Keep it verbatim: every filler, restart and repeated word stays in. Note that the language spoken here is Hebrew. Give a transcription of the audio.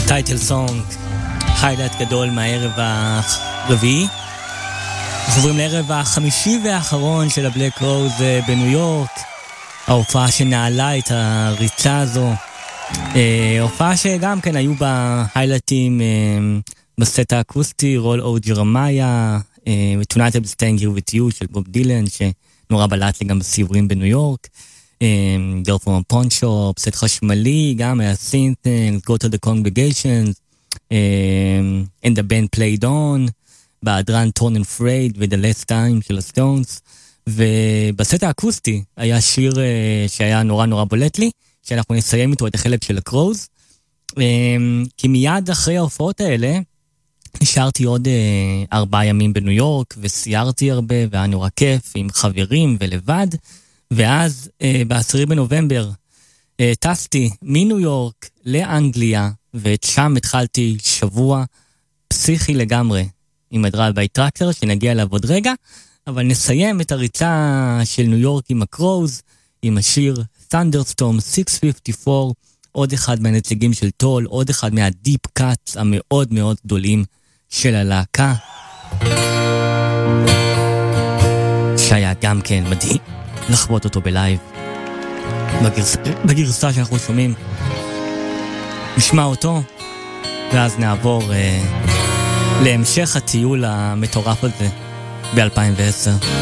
טייטל סונג, היילייט גדול מהערב הרביעי. אנחנו עוברים לערב החמישי והאחרון של הבלק רוז בניו יורק, ההופעה שנעלה את הריצה הזו, הופעה שגם כן היו בה היילייטים בסט האקוסטי, רול או ג'רמיה, ו-Tonight I'm Staying Here With You של בוב דילן, שנורא בלט לי גם בסיורים בניו יורק, Girl from a Pawn Shop, סט חשמלי, גם היה סינת', Go to the Congregations, And the Band Played On, בהדרן Torn and Frayed ו-The Last Time של הסטונס, ובסט האקוסטי היה שיר שהיה נורא נורא בולט לי, שאנחנו נסיים איתו את החלק של הקרוז, כי מיד אחרי ההופעות האלה, נשארתי עוד ארבעה ימים בניו יורק, וסיירתי הרבה, והיה נורא כיף עם חברים ולבד, ואז בעשירי בנובמבר, טסתי מניו יורק לאנגליה, ושם התחלתי שבוע פסיכי לגמרי, עם הדרייב-ביי טראקר, שנגיע אליו עוד רגע, אבל נסיים את הריצה של ניו יורק עם הקרוז, עם השיר Thunderstorm שש חמש ארבע, עוד אחד מהנציגים של טול, עוד אחד מהדיפ קאטס המאוד מאוד גדולים של הלהקה, שהיה גם כן מדהים לחוות אותו בלייב, בגרסה, בגרסה שאנחנו שומעים. נשמע אותו, ואז נעבור אה, להמשך הטיול המטורף הזה ב-אלפיים ועשר.